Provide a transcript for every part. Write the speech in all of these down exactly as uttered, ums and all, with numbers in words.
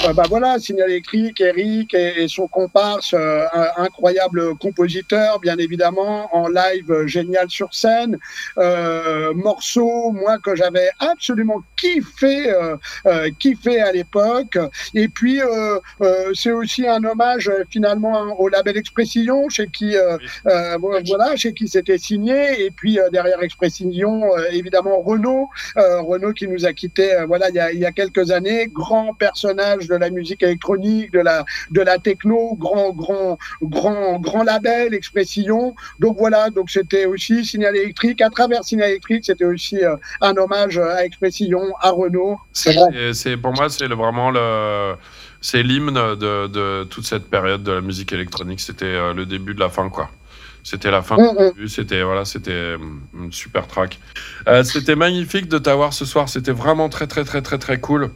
euh, bah voilà, Signal Électrique, Eric et, et son comparse, euh, un, incroyable compositeur, bien évidemment, en live euh, génial sur scène, euh, morceau, moi, que j'avais absolument kiffé, euh, euh, kiffé à l'époque. Et puis, euh, euh, c'est aussi un hommage, euh, finalement, au label Expression, chez qui, euh, euh, voilà, chez qui c'était signé. Et puis, euh, derrière Expression, euh, évidemment, Renaud, euh, Renaud qui nous a quittés, euh, voilà, il y a, il y a quelques années, grand personnage de la musique électronique, de la, de la techno, grand, grand, grand, grand label Expression. Donc voilà, donc c'était aussi Signal Électrique. À travers Signal Électrique, c'était aussi euh, un hommage à Expression, à Renaud. C'est vrai. C'est, pour moi, c'est le, vraiment le, c'est l'hymne de, de toute cette période de la musique électronique. C'était euh, le début de la fin, quoi. C'était la fin Mmh, du début, c'était, voilà, c'était une super track. Euh, c'était magnifique de t'avoir ce soir, c'était vraiment très très très très très cool.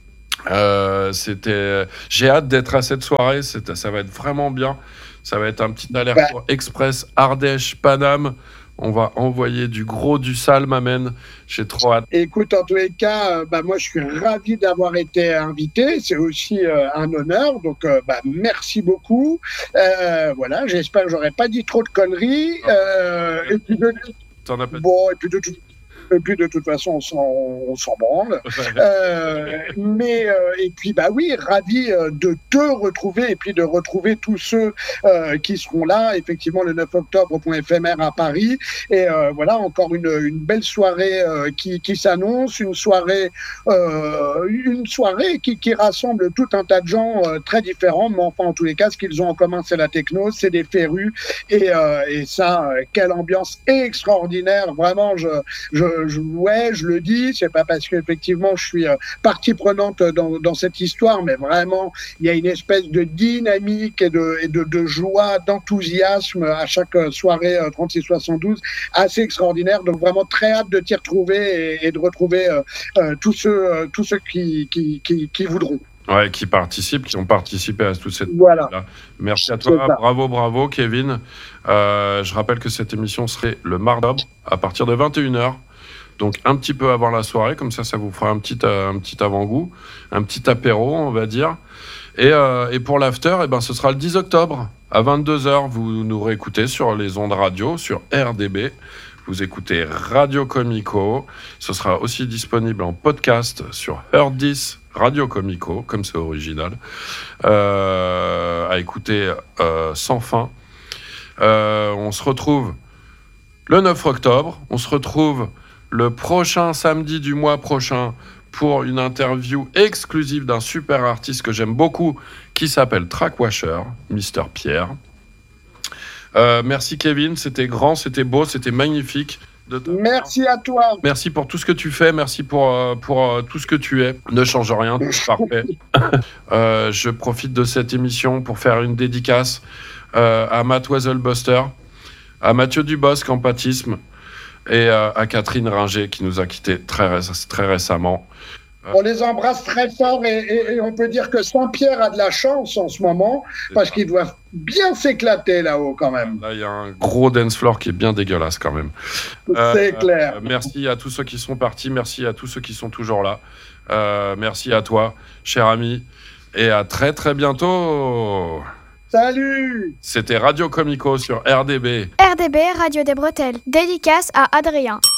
Euh, c'était... J'ai hâte d'être à cette soirée, c'est... ça va être vraiment bien. Ça va être un petit aller-retour express Ardèche-Paname. On va envoyer du gros, du sale, m'amène. J'ai trop hâte. Écoute, en tous les cas, euh, bah, moi, je suis ravi d'avoir été invité. C'est aussi euh, un honneur. Donc, euh, bah, merci beaucoup. Euh, voilà, j'espère que j'aurais pas dit trop de conneries. Euh, et puis de... T'en as pas dit. Bon, et puis de tout... Et puis de toute façon, on s'en, on s'en branle. Euh, mais euh, et puis bah oui, ravi euh, de te retrouver et puis de retrouver tous ceux euh, qui seront là, effectivement le neuf octobre au point éphémère à Paris. Et euh, voilà, encore une, une belle soirée euh, qui, qui s'annonce, une soirée, euh, une soirée qui, qui rassemble tout un tas de gens euh, très différents. Mais enfin, en tous les cas, ce qu'ils ont en commun, c'est la techno, c'est des férus. Et, euh, et ça, euh, quelle ambiance extraordinaire. Vraiment, je, je Je, ouais, je le dis, c'est pas parce qu'effectivement je suis euh, partie prenante dans, dans cette histoire, mais vraiment, il y a une espèce de dynamique et de, et de, de joie, d'enthousiasme à chaque soirée euh, trente-six soixante-douze, assez extraordinaire. Donc vraiment très hâte de t'y retrouver et, et de retrouver euh, euh, tous ceux, euh, tous ceux qui, qui, qui, qui voudront. Ouais, qui participent, qui ont participé à toute cette... Voilà. Là. Merci à toi, bravo, bravo, Kevin. Euh, je rappelle que cette émission serait le mardi à partir de vingt et une heures. Donc un petit peu avant la soirée, comme ça, ça vous fera un petit, euh, un petit avant-goût, un petit apéro, on va dire. Et, euh, et pour l'after, eh ben, ce sera le dix octobre, à vingt-deux heures. Vous nous réécoutez sur les ondes radio, sur R D B. Vous écoutez Radio Comico. Ce sera aussi disponible en podcast sur Heard dix Radio Comico, comme c'est original, euh, à écouter euh, sans fin. Euh, on se retrouve le neuf octobre. On se retrouve le prochain samedi du mois prochain pour une interview exclusive d'un super artiste que j'aime beaucoup qui s'appelle Trackwasher, Mister Pierre. Euh, merci Kevin, c'était grand, c'était beau, c'était magnifique. De merci à toi. Merci pour tout ce que tu fais, merci pour, euh, pour euh, tout ce que tu es. Ne change rien, tout est parfait. euh, je profite de cette émission pour faire une dédicace euh, à Matt Weaselbuster, à Mathieu Dubosc, Empathisme, et euh, à Catherine Ringer qui nous a quittés très, ré- très récemment. Euh... On les embrasse très fort et, et, et on peut dire que Saint-Pierre a de la chance en ce moment c'est parce ça. Qu'ils doivent bien s'éclater là-haut quand même. Là, il y a un gros dance floor qui est bien dégueulasse quand même. C'est euh, clair. Euh, merci à tous ceux qui sont partis, merci à tous ceux qui sont toujours là. Euh, merci à toi, cher ami, et à très très bientôt. Salut! C'était Radio Comico sur R D B. R D B, Radio des Bretelles. Dédicace à Adrien.